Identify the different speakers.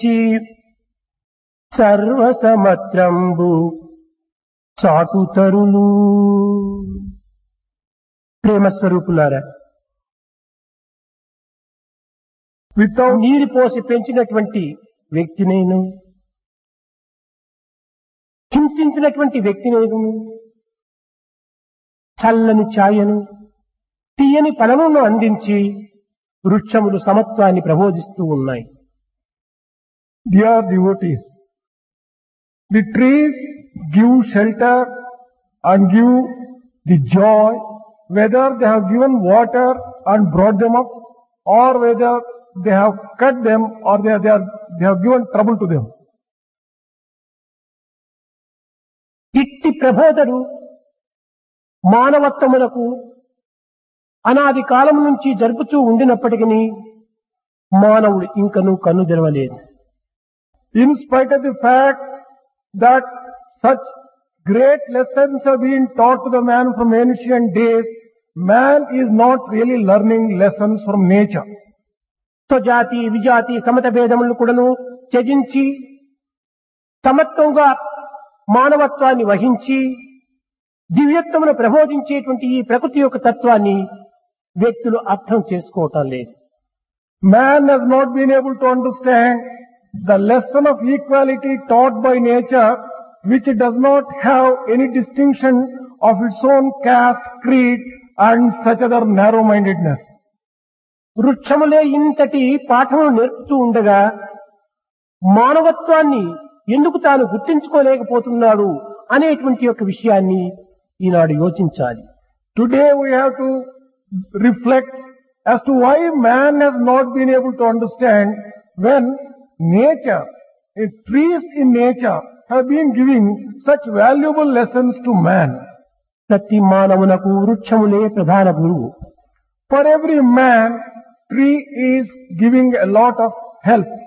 Speaker 1: సర్వసమత్రంబు చాటుతరులు. ప్రేమస్వరూపులారా, నీరు పోసి పెంచినటువంటి వ్యక్తినైను, హింసించినటువంటి వ్యక్తినైను, చల్లని ఛాయను, తీయని ఫలమును అందించి వృక్షములు సమత్వాన్ని ప్రబోధిస్తూ ఉన్నాయి.
Speaker 2: Dear devotees, the trees give shelter and give the joy, whether they have given water and brought them up, or whether they have cut them or they have given trouble to them.
Speaker 1: ఇట్టి ప్రబోధలు మానవత్వములకు అనాది కాలం నుంచి జరుపుతూ ఉండినప్పటికీ మానవుడు ఇంకనూ కన్ను తెరవలేదు.
Speaker 2: In spite of the fact that such great lessons have been taught to the man from ancient days, man is not really learning lessons from nature.
Speaker 1: స్వజాతి విజాతి Samata భేదములను కూడాను త్యజించి సమత్వంగా మానవత్వాన్ని వహించి దివ్యత్వమును ప్రబోధించేటువంటి ఈ ప్రకృతి యొక్క తత్వాన్ని వ్యక్తులు అర్థం చేసుకోవటం లేదు.
Speaker 2: Man has not been able to understand the lesson of equality taught by nature, which does not have any distinction of its own caste, creed and such other narrow-mindedness.
Speaker 1: వృక్షములే ఇంతటి పాఠములు నేర్పుతూ ఉండగా మానవత్వాన్ని ఎందుకు తాను గుర్తించుకోలేకపోతున్నాడు అనేటువంటి యొక్క విషయాన్ని ఈనాడు యోచించాలి.
Speaker 2: Today we have to reflect as to why man has not been able to understand when nature, trees in nature have been giving such valuable lessons to man.
Speaker 1: ప్రతి మానవునకు వృక్షములే ప్రధాన గురువు.
Speaker 2: For every man, tree is giving a lot of help.